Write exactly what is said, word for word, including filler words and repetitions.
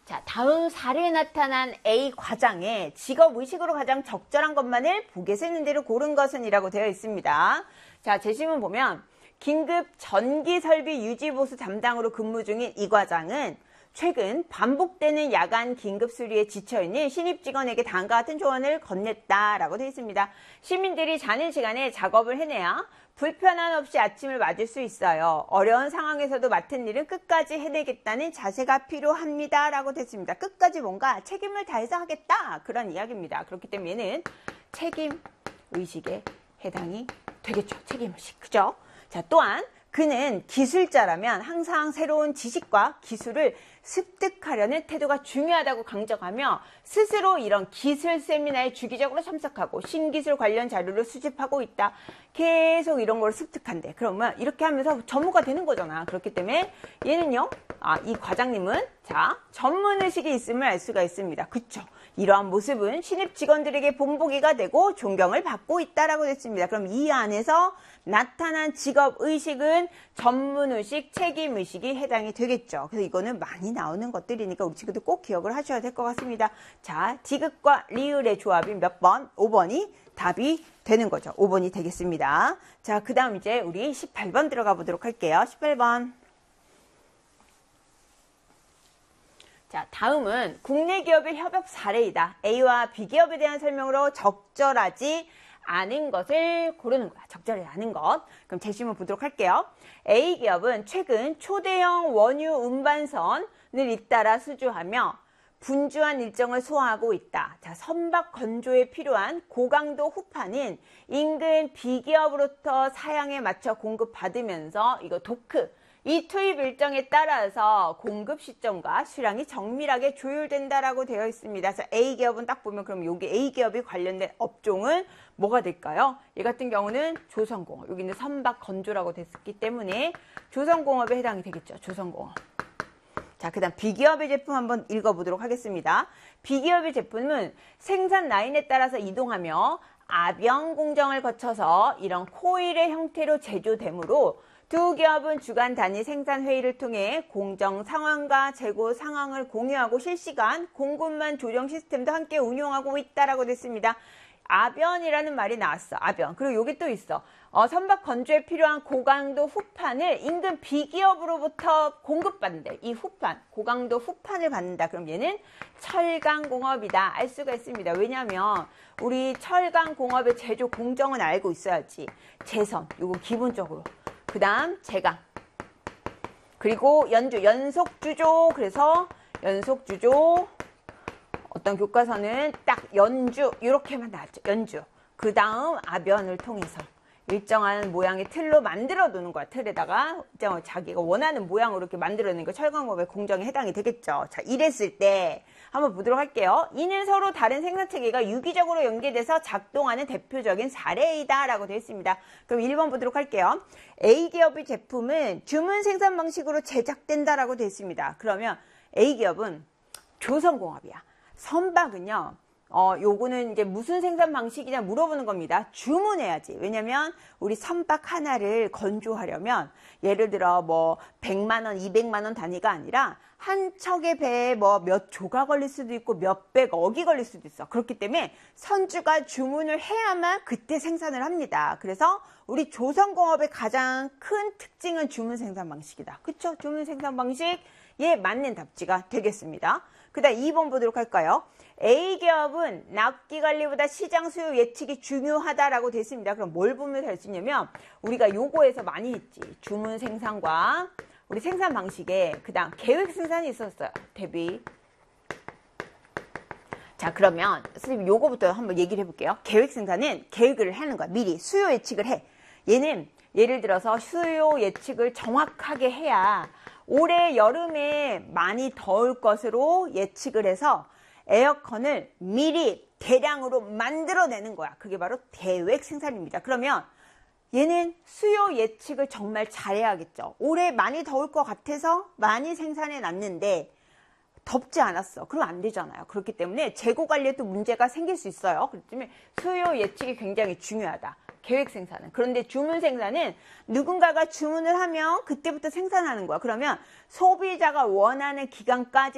자, 다음 사례에 나타난 A 과장의 직업의식으로 가장 적절한 것만을 보기에서 있는 대로 고른 것은 이라고 되어 있습니다. 자, 제시문 보면 긴급 전기설비 유지보수 담당으로 근무 중인 이 과장은 최근 반복되는 야간 긴급 수리에 지쳐있는 신입 직원에게 다음과 같은 조언을 건넸다라고 되어 있습니다. 시민들이 자는 시간에 작업을 해내야 불편함 없이 아침을 맞을 수 있어요. 어려운 상황에서도 맡은 일은 끝까지 해내겠다는 자세가 필요합니다. 라고 됐습니다. 끝까지 뭔가 책임을 다해서 하겠다. 그런 이야기입니다. 그렇기 때문에 얘는 책임의식에 해당이 되겠죠. 책임의식. 그죠? 자, 또한 그는 기술자라면 항상 새로운 지식과 기술을 습득하려는 태도가 중요하다고 강조하며 스스로 이런 기술 세미나에 주기적으로 참석하고 신기술 관련 자료를 수집하고 있다. 계속 이런 걸 습득한대. 그러면 이렇게 하면서 전무가 되는 거잖아. 그렇기 때문에 얘는요, 아, 이 과장님은 자, 전문의식이 있음을 알 수가 있습니다. 그쵸? 이러한 모습은 신입 직원들에게 본보기가 되고 존경을 받고 있다라고 됐습니다. 그럼 이 안에서 나타난 직업의식은 전문의식, 책임의식이 해당이 되겠죠. 그래서 이거는 많이 나오는 것들이니까 우리 친구들 꼭 기억을 하셔야 될 것 같습니다. 자, 디귿과 리을의 조합이 몇 번? 오 번이 답이 되는 거죠. 오 번이 되겠습니다. 자, 그 다음 이제 우리 십팔 번 들어가 보도록 할게요. 십팔 번. 자, 다음은 국내 기업의 협업 사례이다. A와 B기업에 대한 설명으로 적절하지 않은 것을 고르는 거야. 적절하지 않은 것. 그럼 제시문 보도록 할게요. A기업은 최근 초대형 원유 운반선을 잇따라 수주하며 분주한 일정을 소화하고 있다. 자, 선박 건조에 필요한 고강도 후판은 인근 B기업으로부터 사양에 맞춰 공급받으면서 이거 도크, 이 투입 일정에 따라서 공급 시점과 수량이 정밀하게 조율된다라고 되어 있습니다. 그래서 A기업은 딱 보면 그럼 여기 A기업이 관련된 업종은 뭐가 될까요? 이 같은 경우는 조선공업, 여기는 선박 건조라고 됐기 때문에 조선공업에 해당이 되겠죠. 조선공업. 자, 그 다음 B기업의 제품 한번 읽어보도록 하겠습니다. B기업의 제품은 생산 라인에 따라서 이동하며 압연 공정을 거쳐서 이런 코일의 형태로 제조되므로 두 기업은 주간 단위 생산 회의를 통해 공정 상황과 재고 상황을 공유하고 실시간 공급망 조정 시스템도 함께 운용하고 있다라고 됐습니다. 압연이라는 말이 나왔어. 압연. 그리고 여기 또 있어. 어, 선박 건조에 필요한 고강도 후판을 인근 B기업으로부터 공급받는데 이 후판, 고강도 후판을 받는다. 그럼 얘는 철강공업이다. 알 수가 있습니다. 왜냐하면 우리 철강공업의 제조 공정은 알고 있어야지. 제선, 요거 기본적으로. 그 다음 제강, 그리고 연주, 연속주조. 그래서 연속주조, 어떤 교과서는 딱 연주 이렇게만 나왔죠. 연주. 그 다음 압연을 통해서 일정한 모양의 틀로 만들어 두는 거야. 틀에다가 일정한 자기가 원하는 모양으로 이렇게 만들어내는 거 철강공업의 공정에 해당이 되겠죠. 자, 이랬을 때 한번 보도록 할게요. 이는 서로 다른 생산체계가 유기적으로 연계돼서 작동하는 대표적인 사례이다 라고 되어 있습니다. 그럼 일 번 보도록 할게요. A기업의 제품은 주문 생산 방식으로 제작된다라고 되어 있습니다. 그러면 A기업은 조선공업이야. 선박은요, 어, 요거는 이제 무슨 생산 방식이냐 물어보는 겁니다. 주문해야지. 왜냐면 우리 선박 하나를 건조하려면 예를 들어 뭐 백만 원, 이백만 원 단위가 아니라 한 척의 배에 뭐 몇 조가 걸릴 수도 있고 몇백억이 걸릴 수도 있어. 그렇기 때문에 선주가 주문을 해야만 그때 생산을 합니다. 그래서 우리 조선공업의 가장 큰 특징은 주문 생산 방식이다. 그쵸? 주문 생산 방식에 맞는 답지가 되겠습니다. 그 다음 이 번 보도록 할까요? A기업은 납기 관리보다 시장 수요 예측이 중요하다라고 되어 있습니다. 그럼 뭘 보면 할 수 있냐면 우리가 요거에서 많이 했지. 주문 생산과 우리 생산 방식에 그 다음 계획 생산이 있었어요. 대비. 자, 그러면 선생님 요거부터 한번 얘기를 해볼게요. 계획 생산은 계획을 하는 거야. 미리 수요 예측을 해. 얘는 예를 들어서 수요 예측을 정확하게 해야 올해 여름에 많이 더울 것으로 예측을 해서 에어컨을 미리 대량으로 만들어내는 거야. 그게 바로 계획 생산입니다. 그러면 얘는 수요 예측을 정말 잘해야겠죠. 올해 많이 더울 것 같아서 많이 생산해 놨는데 덥지 않았어. 그러면 안 되잖아요. 그렇기 때문에 재고 관리에도 문제가 생길 수 있어요. 그렇기 때문에 수요 예측이 굉장히 중요하다. 계획 생산은. 그런데 주문 생산은 누군가가 주문을 하면 그때부터 생산하는 거야. 그러면 소비자가 원하는 기간까지